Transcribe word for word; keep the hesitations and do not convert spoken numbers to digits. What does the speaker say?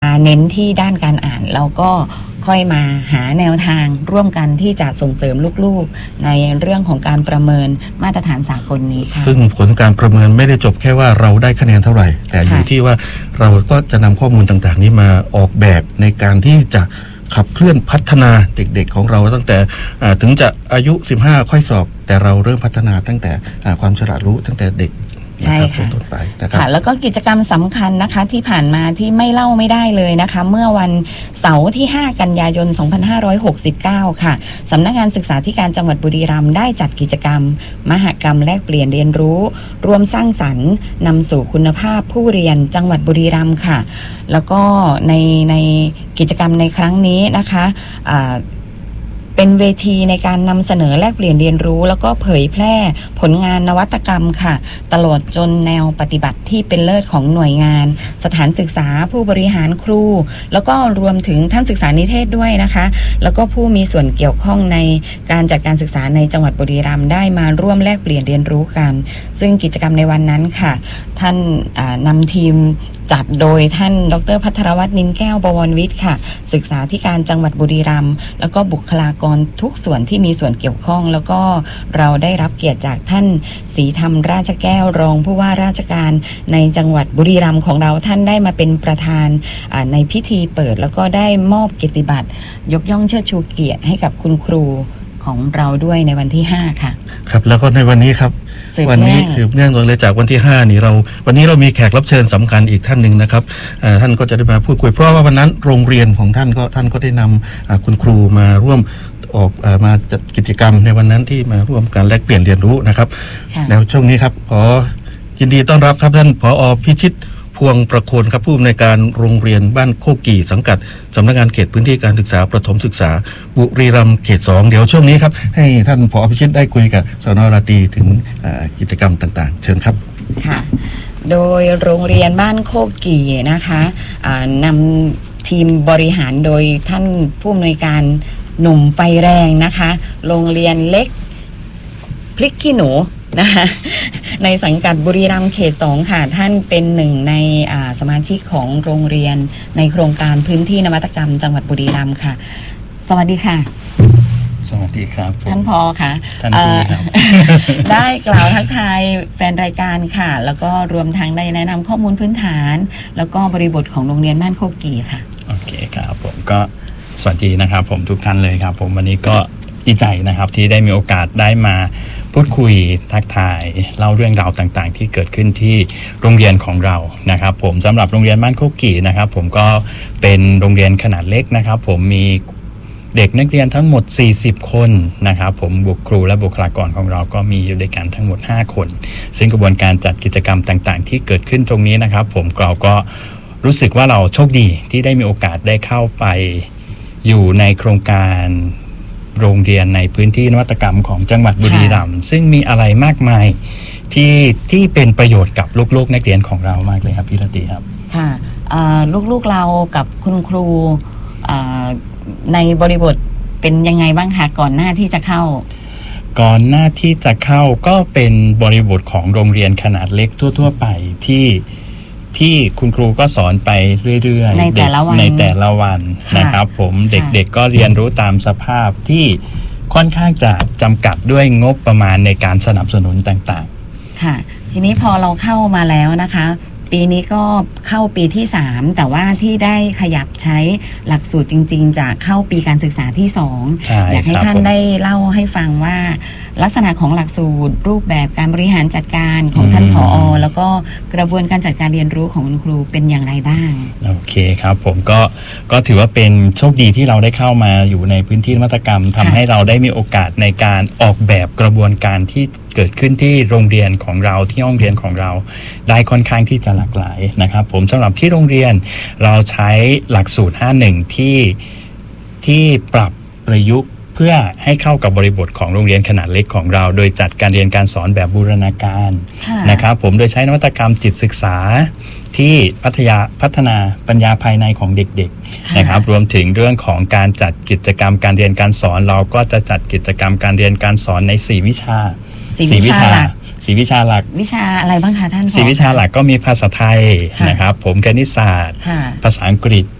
เน้นที่ด้านการอ่านเราก็ค่อยมาหาแนวทางร่วมกันที่จะส่งเสริมลูกๆในเรื่องของการประเมินมาตรฐานสากลนี้ค่ะซึ่งผลการประเมินไม่ได้จบแค่ว่าเราได้คะแนนเท่าไหร่แต่อยู่ที่ว่าเราก็จะนำข้อมูลต่างๆนี้มาออกแบบในการที่จะขับเคลื่อนพัฒนาเด็กๆของเราตั้งแต่ถึงจะอายุสิบห้าค่อยสอบแต่เราเริ่มพัฒนาตั้งแต่ความฉลาดรู้ตั้งแต่เด็กใช่ค่ะค่ะแล้วก็กิจกรรมสำคัญนะคะที่ผ่านมาที่ไม่เล่าไม่ได้เลยนะคะเมื่อวันเสาร์ที่ห้ากันยายนสองพันห้าร้อยหกสิบเก้าค่ะสำนักงานศึกษาธิการจังหวัดบุรีรัมย์ได้จัดกิจกรรมมหกรรมแลกเปลี่ยนเรียนรู้รวมสร้างสรรค์นำสู่คุณภาพผู้เรียนจังหวัดบุรีรัมย์ค่ะแล้วก็ในในกิจกรรมในครั้งนี้นะคะเป็นเวทีในการนำเสนอแลกเปลี่ยนเรียนรู้แล้วก็เผยแพร่ผลงานนวัตกรรมค่ะตลอดจนแนวปฏิบัติที่เป็นเลิศของหน่วยงานสถานศึกษาผู้บริหารครูแล้วก็รวมถึงท่านศึกษานิเทศด้วยนะคะแล้วก็ผู้มีส่วนเกี่ยวข้องในการจัดการศึกษาในจังหวัดบุรีรัมย์ได้มาร่วมแลกเปลี่ยนเรียนรู้กันซึ่งกิจกรรมในวันนั้นค่ะท่านนำทีมจัดโดยท่านดร.ภัทรวัฒน์นินแก้วบวรวิทย์ค่ะศึกษาธิการจังหวัดบุรีรัมย์แล้วก็บุคลากรทุกส่วนที่มีส่วนเกี่ยวข้องแล้วก็เราได้รับเกียรติจากท่านศรีธรรมราชแก้วรองผู้ว่าราชการในจังหวัดบุรีรัมย์ของเราท่านได้มาเป็นประธานในพิธีเปิดแล้วก็ได้มอบเกียรติบัตรยกย่องเชิดชูเกียรติให้กับคุณครูของเราด้วยในวันที่ห้าค่ะครับแล้วก็ในวันนี้ครับวันนี้สืบเนื่องเลยจากวันที่ห้านี่เราวันนี้เรามีแขกรับเชิญสำคัญอีกท่านหนึ่งนะครับท่านก็จะได้มาพูดคุยเพราะว่าวันนั้นโรงเรียนของท่านก็ท่านก็ได้นำคุณครูมาร่วมออกมาจัดกิจกรรมในวันนั้นที่มาร่วมการแลกเปลี่ยนเรียนรู้นะครับแล้วช่วงนี้ครับขอยินดีต้อนรับครับท่านผอ.พิชิตพวงประโคนครับผู้อำนวยการโรงเรียนบ้านโคกกี่สังกัดสำนักงานเขตพื้นที่การศึกษาประถมศึกษาบุรีรัมย์เขตสองเดี๋ยวช่วงนี้ครับให้ท่านผอ.พิชิตได้คุยกับสน.ราตรีถึงกิจกรรมต่างๆเชิญครับค่ะโดยโรงเรียนบ้านโคกกี่นะคะนำทีมบริหารโดยท่านผู้อำนวยการหนุ่มไฟแรงนะคะโรงเรียนเล็กพลิกขี้หนูนะคะในสังกัดบุรีรัมย์เขตสองค่ะท่านเป็นหนึ่งในสมาชิกของโรงเรียนในโครงการพื้นที่นวัตกรรมจังหวัดบุรีรัมย์ค่ะสวัสดีค่ะสวัสดีครับท่านพอค่ะท่านดีครับได้กล่าวทักทายแฟนรายการค่ะแล้วก็รวมทั้งได้แนะนำข้อมูลพื้นฐานแล้วก็บริบทของโรงเรียนบ้านโคกกี่ค่ะโอเคครับผมก็สวัสดีนะครับผมทุกท่านเลยครับผมวันนี้ก็ดีใจนะครับที่ได้มีโอกาสได้มาพูดคุยทักทายเล่าเรื่องราวต่างๆที่เกิดขึ้นที่โรงเรียนของเรานะครับผมสำหรับโรงเรียนบ้านโคกกี่นะครับผมก็เป็นโรงเรียนขนาดเล็กนะครับผมมีเด็กนักเรียนทั้งหมดสี่สิบคนนะครับผมบุครูและบุคลากรของเราก็มีอยู่ด้วยกันทั้งหมดห้าคนซึ่งกระบวนการจัดกิจกรรมต่างๆที่เกิดขึ้นตรงนี้นะครับผมเราก็รู้สึกว่าเราโชคดีที่ได้มีโอกาสได้เข้าไปอยู่ในโครงการโรงเรียนในพื้นที่นวัตกรรมของจังหวัดบุรีรัมย์ซึ่งมีอะไรมากมายที่ที่เป็นประโยชน์กับลูกๆนักเรียนของเรามากเลยครับพี่รตีครับค่ะลูกๆเรากับคุณครูในบริบทเป็นยังไงบ้างคะก่อนหน้าที่จะเข้าก่อนหน้าที่จะเข้าก็เป็นบริบทของโรงเรียนขนาดเล็กทั่วๆไปที่ที่คุณครูก็สอนไปเรื่อยๆในแต่ละวันในแต่ละวันนะครับผมเด็กๆก็เรียนรู้ตามสภาพที่ค่อนข้างจะจำกัดด้วยงบประมาณในการสนับสนุนต่างๆค่ะทีนี้พอเราเข้ามาแล้วนะคะปีนี้ก็เข้าปีที่สามแต่ว่าที่ได้ขยับใช้หลักสูตรจริงๆจะเข้าปีการศึกษาที่สองอยากให้ท่านได้เล่าให้ฟังว่าลักษณะของหลักสูตรรูปแบบการบริหารจัดการของท่านผอ.แล้วก็กระบวนการจัดการเรียนรู้ของคุณครูเป็นอย่างไรบ้างโอเคครับผมก็ก็ถือว่าเป็นโชคดีที่เราได้เข้ามาอยู่ในพื้นที่นวัตกรรมทำให้เราได้มีโอกาสในการออกแบบกระบวนการที่เกิดขึ้นที่โรงเรียนของเราที่ห้องเรียนของเราได้ค่อนข้างที่จะหลากหลายนะครับผมสำหรับที่โรงเรียนเราใช้หลักสูตรห้าหนึ่งที่ที่ปรับประยุกต์เพื่อให้เข้ากับบริบทของโรงเรียนขนาดเล็กของเราโดยจัดการเรียนการสอนแบบบูรณาการนะครับผมโดยใช้นวัตกรรมจิตศึกษาที่พัฒนาพัฒนาปัญญาภายในของเด็กๆนะครับรวมถึงเรื่องของการจัดกิจกรรมการเรียนการสอนเราก็จะจัดกิจกรรมการเรียนการสอนในสี่วิชาสี่วิชาสี่วิชาหลักวิชาอะไรบ้างคะท่านสี่วิชาหลักก็มีภาษาไทยนะครับผมคณิตศาสตร์ภาษาอังกฤษ